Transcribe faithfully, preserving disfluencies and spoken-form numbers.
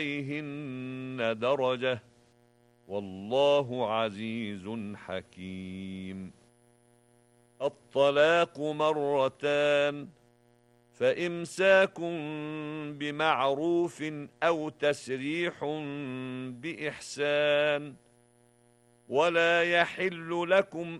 عليهن درجة والله عزيز حكيم. الطلاق مرتان، فإمساك بمعروف أو تسريح بإحسان. ولا يحل لكم